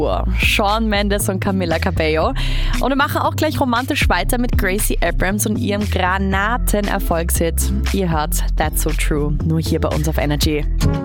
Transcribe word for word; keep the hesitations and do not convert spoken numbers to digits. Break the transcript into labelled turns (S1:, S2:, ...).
S1: Shawn Mendes und Camila Cabello. Und wir machen auch gleich romantisch weiter mit Gracie Abrams und ihrem Granaten-Erfolgshit. Ihr hört That's So True, nur hier bei uns auf Energy.